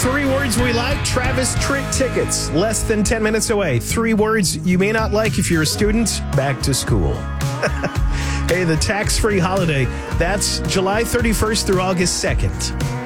Three words we like, Travis Trick tickets. Less than 10 minutes away. Three words you may not like if you're a student. Back to school. Hey, the tax-free holiday, that's July 31st through August 2nd.